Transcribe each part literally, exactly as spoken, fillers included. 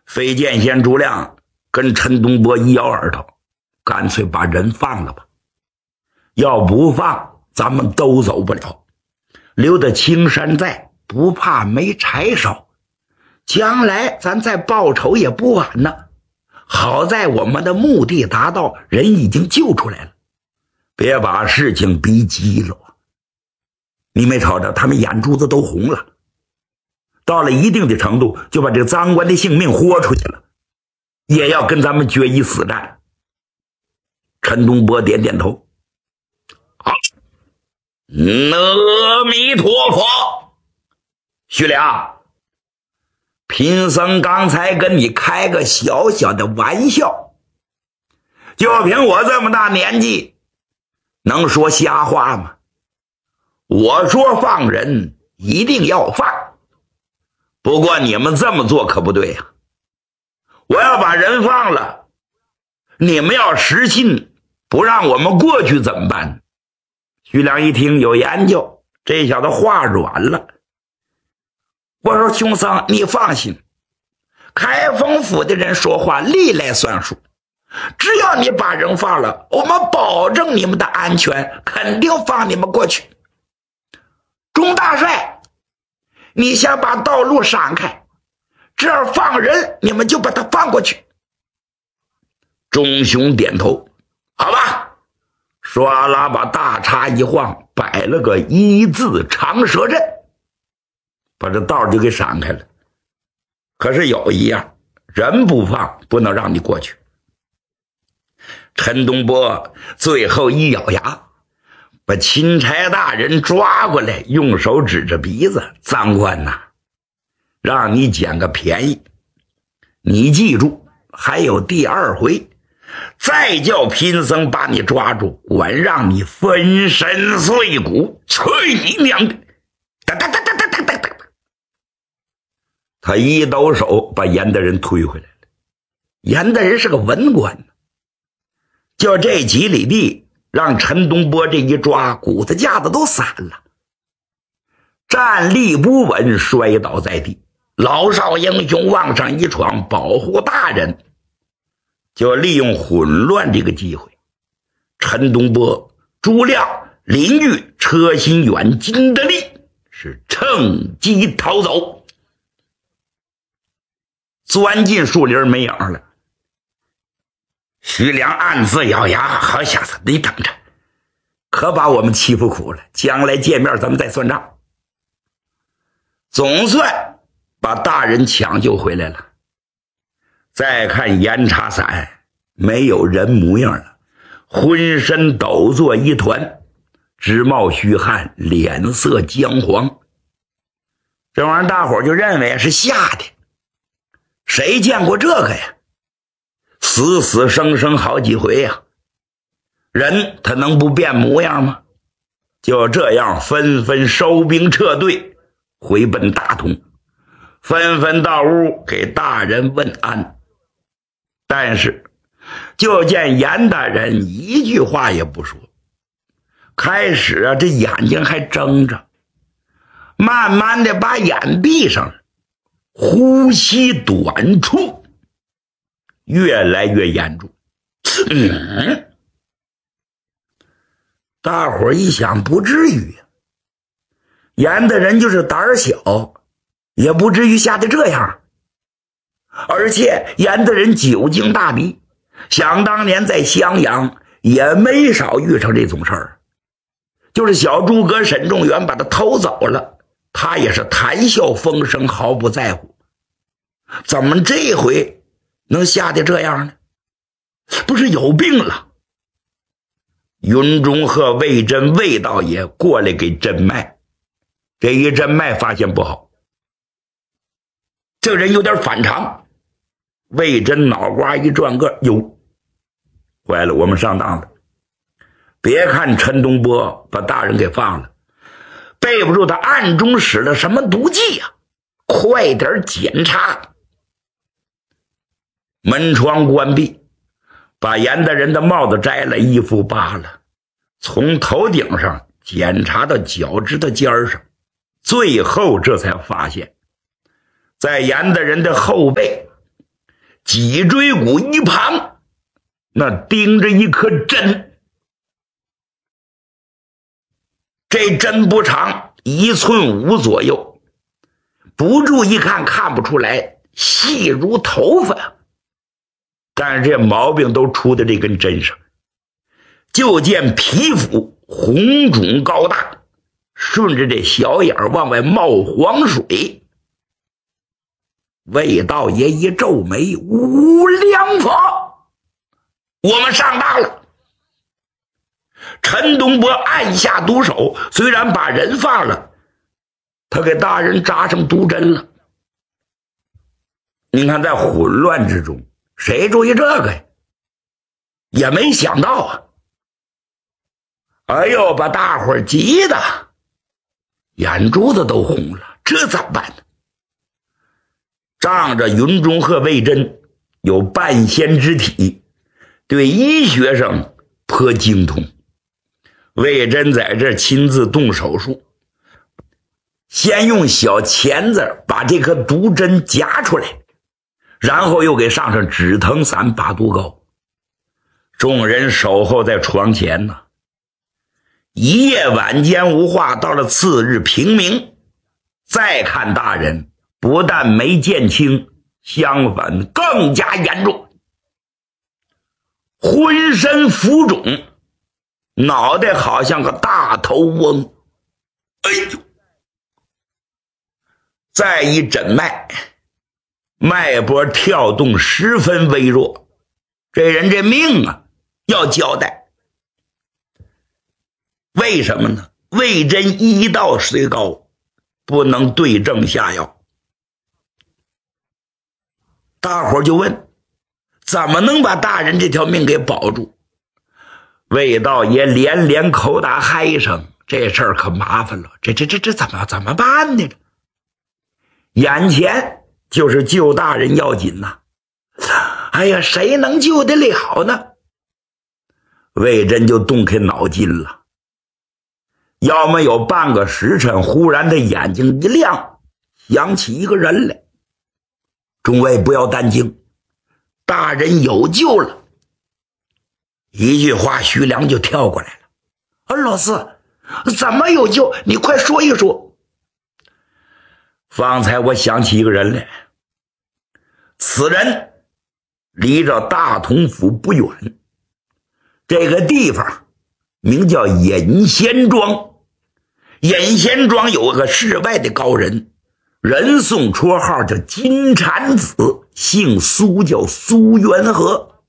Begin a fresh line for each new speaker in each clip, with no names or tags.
飞剑仙朱亮跟陈东波一摇耳朵，干脆把人放了吧。要不放，咱们都走不了。留得青山在，不怕没柴烧。将来咱再报仇也不晚呢。好在我们的目的达到，人已经救出来了。别把事情逼急了。你没瞅着他们眼珠子都红了，到了一定的程度就把这个赃官的性命豁出去了，也要跟咱们决一死战。陈东波点点头，好，阿弥陀佛。徐良，贫僧刚才跟你开个小小的玩笑，就凭我这么大年纪能说瞎话吗？我说放人一定要放，不过你们这么做可不对呀、啊。我要把人放了，你们要实心不让我们过去怎么办？徐良一听有研究，这小子话软了。我说兄僧你放心，开封府的人说话历来算数，只要你把人放了，我们保证你们的安全，肯定放你们过去。钟大帅，你想把道路闪开，这儿放人，你们就把他放过去。钟雄点头，好吧。唰啦把大叉一晃，摆了个一字长蛇阵，把这道就给闪开了。可是有一样，人不放，不能让你过去。陈东波最后一咬牙，把钦差大人抓过来，用手指着鼻子，赃官呐，让你捡个便宜，你记住，还有第二回，再叫贫僧把你抓住，管让你粉身碎骨，去你娘的！哒哒哒哒哒哒哒哒！他一抖手把严大人推回来了。严大人是个文官，就这几里地，让陈东波这一抓，骨头架子都散了，站立不稳，摔倒在地。老少英雄往上一闯，保护大人，就利用混乱这个机会，陈东波、朱亮、林玉、车心远、金德利是趁机逃走，钻进树林没影了。徐良暗自咬牙，好小子，你等着，可把我们欺负苦了，将来见面咱们再算账。总算把大人抢救回来了。再看严查伞，没有人模样了，浑身抖作一团，直冒虚汗，脸色姜黄。这玩意儿大伙就认为是吓的，谁见过这个呀？死死生生好几回呀、啊，人他能不变模样吗？就这样纷纷收兵撤退，回奔大同，纷纷到屋给大人问安。但是就见严大人一句话也不说，开始啊这眼睛还睁着，慢慢的把眼闭上了，呼吸短促，越来越严重。嗯，大伙一想不至于呀、啊，严大人就是胆小，也不至于吓得这样。而且严大人久经大敌，想当年在襄阳也没少遇上这种事儿，就是小诸葛沈仲元把他偷走了，他也是谈笑风生，毫不在乎。怎么这回能吓得这样呢？不是有病了？云中鹤、魏真、魏道爷过来给诊脉，这一诊脉发现不好，这人有点反常。魏真脑瓜一转个，哟，坏了，我们上当了。别看陈东波把大人给放了，背不住他暗中使了什么毒计呀、啊？快点检查。门窗关闭，把严大人的帽子摘了，衣服扒了，从头顶上检查到脚趾头尖上，最后这才发现，在严大人的后背脊椎骨一旁那钉着一颗针，这针不长，一寸五左右，不注意看看不出来，细如头发，但是这毛病都出在这根针上。就见皮肤红肿高大，顺着这小眼往外冒黄水。魏道爷一皱眉，无良佛，我们上当了。陈东坡按下毒手，虽然把人放了，他给大人扎上毒针了。你看在混乱之中，谁注意这个呀？也没想到啊。哎呦，把大伙儿急的眼珠子都红了，这怎么办呢？仗着云中鹤魏征有半仙之体，对医学上颇精通，魏征在这亲自动手术，先用小钳子把这颗毒针夹出来，然后又给上上止疼散把毒膏。众人守候在床前呢。一夜晚间无话，到了次日平明，再看大人不但没见轻，相反更加严重，浑身浮肿，脑袋好像个大头翁。哎呦！再一诊脉，脉搏跳动十分微弱，这人这命啊要交代。为什么呢？魏征医道虽高，不能对症下药。大伙就问，怎么能把大人这条命给保住？魏道爷连连口打嗨声，这事儿可麻烦了，这这这这怎么怎么办呢？眼前就是救大人要紧呐！哎呀，谁能救得了呢？魏征就动开脑筋了。要么有半个时辰，忽然他眼睛一亮，想起一个人来。众位不要担惊，大人有救了。一句话，徐良就跳过来了。啊，老四，怎么有救？你快说一说。方才我想起一个人来，此人离着大同府不远，这个地方名叫隐仙庄。隐仙庄有个世外的高人，人送绰号叫金蝉子，姓苏，叫苏元和。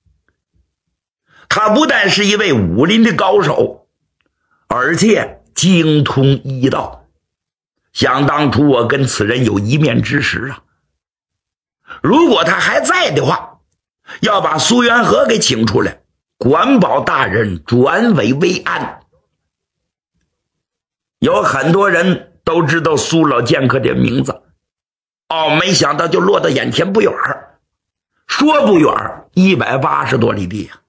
他不但是一位武林的高手，而且精通医道。想当初我跟此人有一面之识啊，如果他还在的话，要把苏元和给请出来，管保大人转危为安。有很多人都知道苏老剑客的名字，哦，没想到就落到眼前不远，说不远一百八十多里地呀。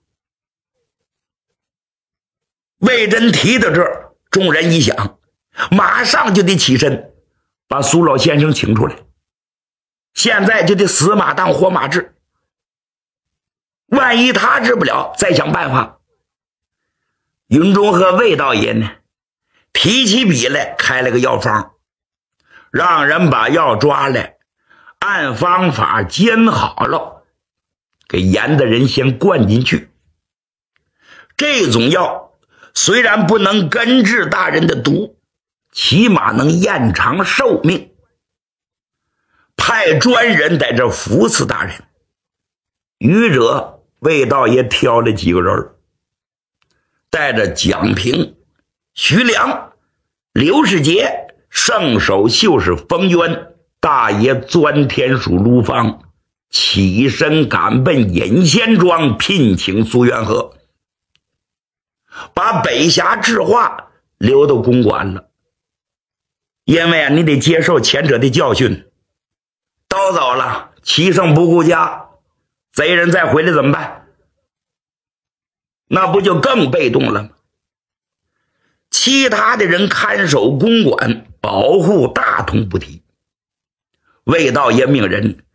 魏征提到这儿，众人一想，马上就得起身把苏老先生请出来，现在就得死马当活马治，万一他治不了，再想办法。云中和魏道爷呢，提起笔来开了个药方，让人把药抓来，按方法煎好了，给严的人先灌进去。这种药虽然不能根治大人的毒，起码能延长寿命。派专人在这扶持大人，余者魏道爷挑了几个人，带着蒋平、徐良、刘世杰、圣手秀士冯渊、大爷钻天鼠卢芳起身赶奔隐仙庄，聘请苏元和，把北峡智化留到公馆了。因为啊，你得接受前者的教训，都走了，齐胜不顾家，贼人再回来怎么办？那不就更被动了吗？其他的人看守公馆，保护大同不提。魏道爷命人